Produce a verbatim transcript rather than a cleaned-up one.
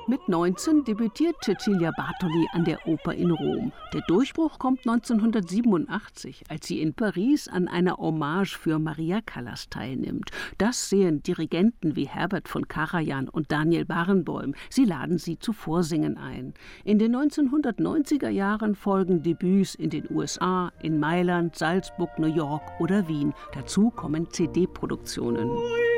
Mit neunzehn debütiert Cecilia Bartoli an der Oper in Rom. Der Durchbruch kommt neunzehnhundertsiebenundachtzig, als sie in Paris an einer Hommage für Maria Callas teilnimmt. Das sehen Dirigenten wie Herbert von Karajan und Daniel Barenboim. Sie laden sie zu Vorsingen ein. In den neunzehnhundertneunziger Jahren folgen Debüts in den U S A, in Mailand, Salzburg, New York oder Wien. Dazu kommen C D-Produktionen.